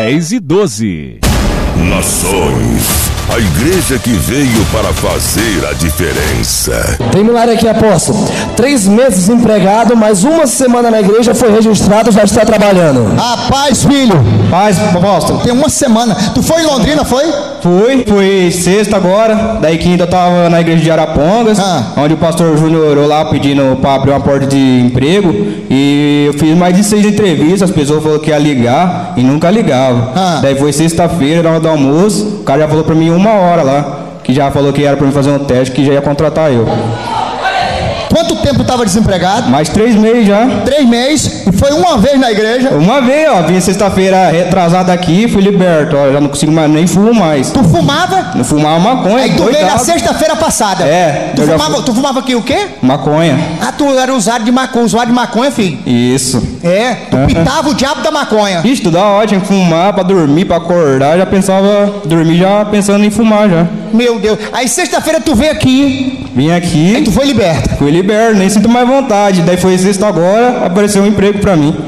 10 e 12. Nações, a igreja que veio para fazer a diferença. Tem milagre aqui, apóstolo. 3 meses desempregado, mas uma semana na igreja foi registrado, já está trabalhando. Rapaz, filho. Paz, apóstolo. Tem uma semana. Tu foi em Londrina, foi? Fui sexta agora, daí quinta eu tava na igreja de Arapongas, onde o pastor Júnior orou lá pedindo para abrir uma porta de emprego, e eu fiz mais de 6 entrevistas, as pessoas falaram que ia ligar e nunca ligava. Daí foi sexta-feira, na hora do almoço, o cara já falou para mim 1 hora lá, que já falou que era para mim fazer um teste, que já ia contratar eu. Quanto tempo estava desempregado? Mais 3 meses já. 3 meses. E foi uma vez na igreja? Uma vez, ó. Vim sexta-feira retrasado aqui, fui liberto. Ó, já não consigo mais, nem fumo mais. Tu fumava? Não fumava maconha. Aí tu veio na sexta-feira passada. É. Tu fumava aqui o quê? Maconha. Ah, tu era usuário de maconha, filho? Isso. É, tu pitava o diabo da maconha. Ixi, tudo ótimo, fumar pra dormir, pra acordar. Já pensava, dormir já pensando em fumar já. Meu Deus. Aí sexta-feira tu veio aqui. Vim aqui. Aí tu foi liberto. Fui liberto, nem sinto mais vontade. Daí foi sexta agora, apareceu um emprego pra mim.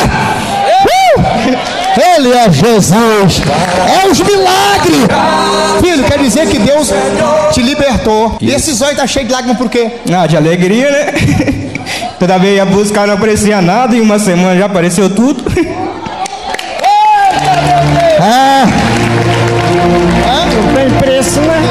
Ele é Jesus. É os milagres. Filho, quer dizer que Deus te libertou. E esse zóio tá cheio de lágrimas por quê? Ah, de alegria, né? Toda vez ia buscar, não aparecia nada. Em uma semana já apareceu tudo. Não tem preço, né?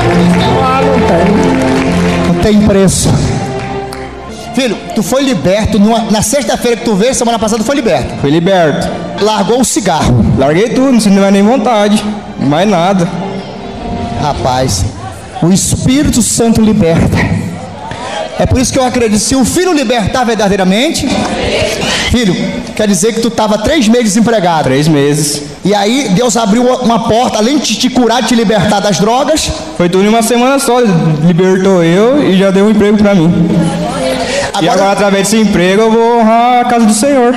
Não tem preço. Filho, tu foi liberto na sexta-feira que tu veio, semana passada tu foi liberto. Fui liberto. Largou o cigarro. Larguei tudo, não sinto mais nem vontade. Mais nada. Rapaz, o Espírito Santo liberta. É por isso que eu acredito, se o Filho libertar verdadeiramente, filho, quer dizer que tu estava 3 meses desempregado. 3 meses. E aí Deus abriu uma porta, além de te curar, de te libertar das drogas. Foi tudo em uma semana só, libertou eu e já deu um emprego pra mim. E agora, através desse emprego, eu vou honrar a casa do Senhor.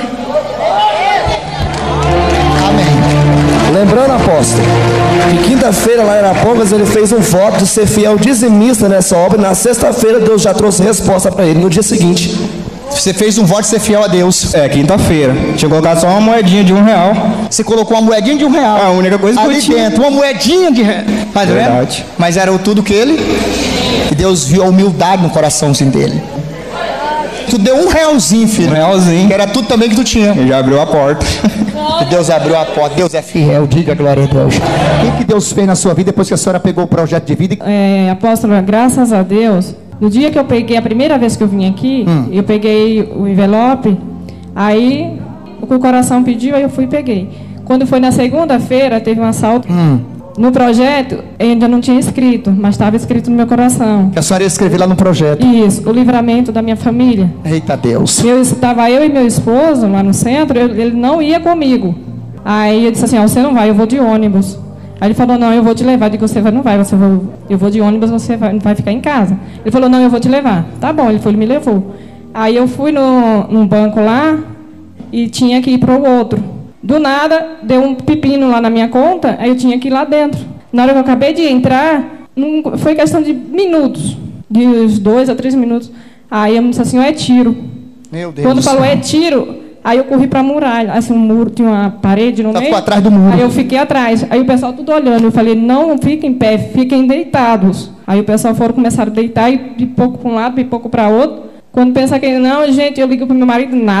Amém. Lembrando, apóstolo, que quinta-feira lá em Arapongas ele fez um voto de ser fiel dizimista nessa obra. E na sexta-feira Deus já trouxe resposta para ele. No dia seguinte, você fez um voto de ser fiel a Deus. É, quinta-feira. Tinha colocado só uma moedinha de R$1. Você colocou uma moedinha de R$1. A única coisa que ali eu tinha. dentro, uma moedinha de R$1. Tá vendo? Mas era tudo que ele. E Deus viu a humildade no coraçãozinho dele. Tu deu R$1, filho. R$1. Que era tudo também que tu tinha. Ele já abriu a porta. E Deus abriu a porta. Deus é fiel. Diga glória a Deus. O que Deus fez na sua vida depois que a senhora pegou o projeto de vida? Apóstolo, graças a Deus. No dia que eu peguei, a primeira vez que eu vim aqui, eu peguei o envelope. Aí o que o coração pediu, aí eu fui e peguei. Quando foi na segunda-feira, teve um assalto. No projeto, eu ainda não tinha escrito, mas estava escrito no meu coração. Que a senhora ia escrever lá no projeto. Isso, o livramento da minha família. Eita Deus. Estava eu e meu esposo lá no centro, ele não ia comigo. Aí eu disse assim, você não vai, eu vou de ônibus. Aí ele falou, não, eu vou te levar. Eu digo, você não vai, eu vou de ônibus, você vai ficar em casa. Ele falou, não, eu vou te levar. Tá bom, ele me levou. Aí eu fui num banco lá e tinha que ir para o outro. Do nada, deu um pepino lá na minha conta, aí eu tinha que ir lá dentro. Na hora que eu acabei de entrar, foi questão de minutos, de uns 2 a 3 minutos. Aí eu me disse assim, é tiro. Meu Deus. Quando falou é tiro, aí eu corri para a muralha, assim, um muro, tinha uma parede no meio. Ficou atrás do muro. Aí eu fiquei atrás, aí o pessoal tudo olhando, eu falei, não fiquem em pé, fiquem deitados. Aí o pessoal começaram a deitar, e de pouco para um lado, de pouco para outro. Quando pensa que não, gente, eu ligo para o meu marido, nada.